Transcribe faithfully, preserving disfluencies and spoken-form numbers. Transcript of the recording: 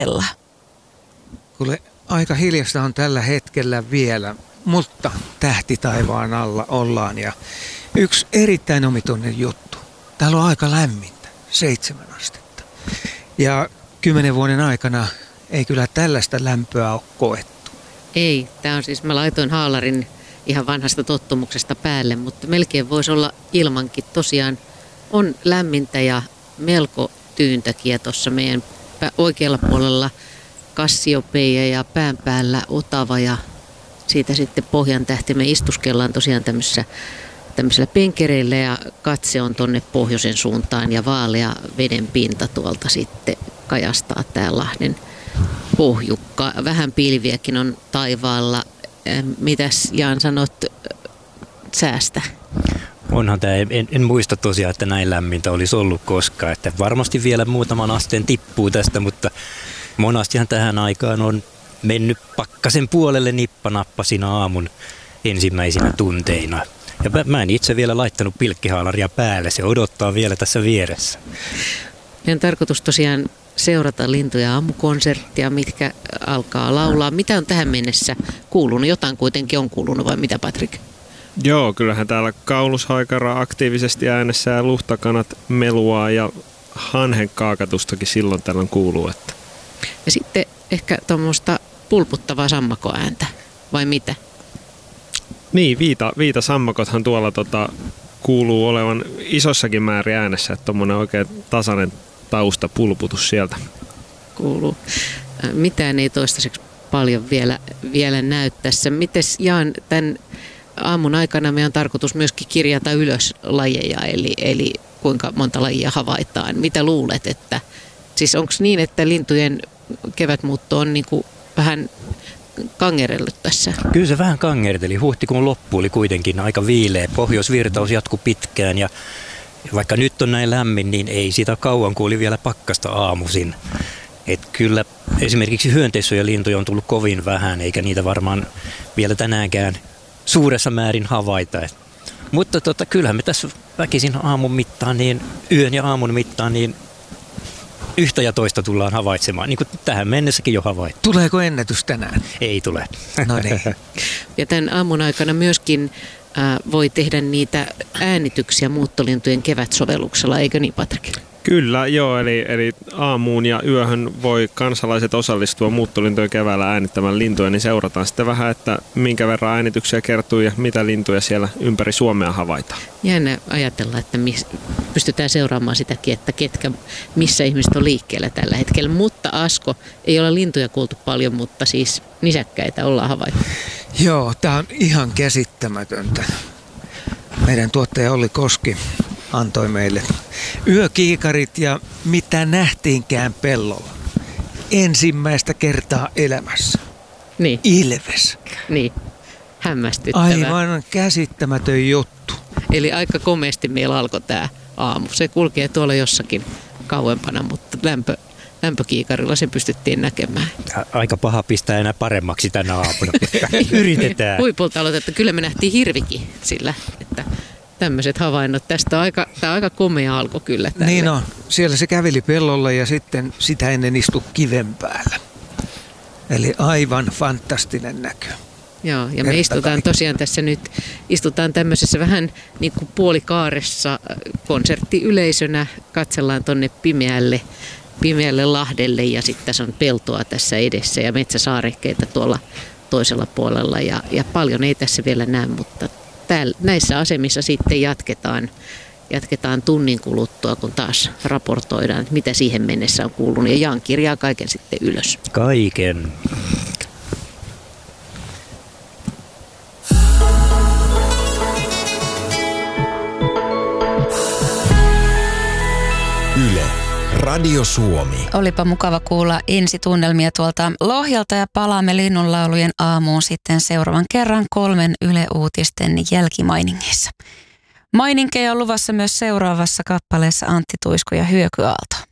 Ella. Kuule, aika hiljasta on tällä hetkellä vielä, mutta tähti taivaan alla ollaan ja yksi erittäin omituinen juttu. Täällä on aika lämmintä, seitsemän astetta. Ja kymmenen vuoden aikana ei kyllä tällaista lämpöä ole koettu. Ei, tämä on siis, mä laitoin haalarin ihan vanhasta tottumuksesta päälle, mutta melkein voisi olla ilmankin. Tosiaan on lämmintä ja melko tyyntäkin ja tuossa meidän oikealla puolella Kassiopeia ja pään päällä Otava ja siitä sitten Pohjan tähti. Me istuskellaan tosiaan tämmöisessä, tämmöisellä penkereillä ja katse on tonne pohjoisen suuntaan ja vaalea veden pinta tuolta sitten kajastaa tää Lahden pohjukka. Vähän pilviäkin on taivaalla. Mitäs Jaan sanot säästä? Onhan tämä, en, en muista tosiaan, että näin lämmintä olisi ollut koskaan. Että varmasti vielä muutaman asteen tippuu tästä, mutta monastihan tähän aikaan on mennyt pakkasen puolelle nippanappa siinä aamun ensimmäisinä tunteina. Ja mä, mä en itse vielä laittanut pilkkihaalaria päälle, se odottaa vielä tässä vieressä. Meidän tarkoitus tosiaan seurata lintuja aamukonserttia, mitkä alkaa laulaa. Mitä on tähän mennessä kuulunut? Jotain kuitenkin on kuulunut vai mitä, Patrik? Joo, kyllähän täällä kaulushaikara aktiivisesti äänessä ja luhtakanat meluaa ja hanhen kaakatustakin silloin tällöin kuuluu. Että. Ja sitten ehkä tuommoista pulputtavaa sammakoääntä, vai mitä? Niin, viita, viita sammakothan tuolla tota, kuuluu olevan isossakin määrin äänessä, että tuommoinen oikein tasainen taustapulputus sieltä. Kuuluu. Mitään ei toistaiseksi paljon vielä, vielä näy tässä. Mites Jaan, tämän aamun aikana meidän on tarkoitus myöskin kirjata ylös lajeja, eli, eli kuinka monta lajia havaitaan. Mitä luulet, että siis onko niin, että lintujen kevätmuutto on niin kuin vähän kangerellut tässä? Kyllä se vähän kangerteli. Huhtikuun loppu oli kuitenkin aika viileä. Pohjoisvirtaus jatkui pitkään ja vaikka nyt on näin lämmin, niin ei sitä kauan, kun oli vielä pakkasta aamuisin. Et kyllä esimerkiksi hyönteisöjä lintuja on tullut kovin vähän, eikä niitä varmaan vielä tänäänkään suuressa määrin havaita. Et, mutta tota, kyllähän me tässä väkisin aamun mittaan, niin yön ja aamun mittaan, niin yhtä ja toista tullaan havaitsemaan, niin kuin tähän mennessäkin jo havaittu. Tuleeko ennätys tänään? Ei tule. No niin. Ja tämän aamun aikana myöskin äh, voi tehdä niitä äänityksiä muuttolintujen kevätsovelluksella, eikö niin, Patrik? Kyllä, joo, eli, eli aamuun ja yöhön voi kansalaiset osallistua muuttolintujen keväällä äänittämään lintuja, niin seurataan sitten vähän, että minkä verran äänityksiä kertyy ja mitä lintuja siellä ympäri Suomea havaitaan. Jännä ajatella, että mis, pystytään seuraamaan sitäkin, että ketkä, missä ihmiset on liikkeellä tällä hetkellä. Mutta Asko, ei ole lintuja kuultu paljon, mutta siis nisäkkäitä ollaan havaittu. Joo, tää on ihan käsittämätöntä. Meidän tuottaja Olli Koski antoi meille yökiikarit ja mitä nähtiinkään pellolla. Ensimmäistä kertaa elämässä. Niin. Ilves. Niin, hämmästyttävää. Aivan käsittämätön juttu. Eli aika komeasti meillä alkoi tämä aamu. Se kulkee tuolla jossakin kauempana, mutta lämpö, lämpökiikarilla se pystyttiin näkemään. Aika paha pistää enää paremmaksi tänä aamuna. Yritetään. Huipulta aloitettu. Kyllä me nähtiin hirvikin sillä, että tämmöiset havainnot. Tästä on aika, tämä on aika komea alku kyllä. Tälle. Niin on. Siellä se käveli pellolla ja sitten sitä ennen istui kiven päällä. Eli aivan fantastinen näkö. Joo, ja me istutaan tosiaan tässä nyt, istutaan tämmöisessä vähän niin kuin puolikaaressa konserttiyleisönä, katsellaan tonne pimeälle, pimeälle Lahdelle ja sitten tässä on peltoa tässä edessä ja metsäsaarekkeita tuolla toisella puolella ja, ja paljon ei tässä vielä näe, mutta täällä, näissä asemissa sitten jatketaan, jatketaan tunnin kuluttua, kun taas raportoidaan, että mitä siihen mennessä on kuulunut ja Jaan kirjaa kaiken sitten ylös. Kaiken. Yle, Radio Suomi. Olipa mukava kuulla ensitunnelmia tuolta Lohjalta ja palaamme linnunlaulujen aamuun sitten seuraavan kerran kolmen Yle Uutisten jälkimainingeissa. Maininkeja on luvassa myös seuraavassa kappaleessa Antti Tuisku ja Hyökyaalto.